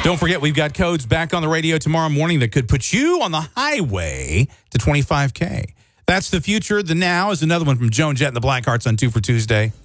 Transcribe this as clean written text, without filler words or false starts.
Don't forget, we've got codes back on the radio tomorrow morning that could put you on the highway to 25K. That's the future. The now is another one from Joan Jett and the Blackhearts on 2 for Tuesday.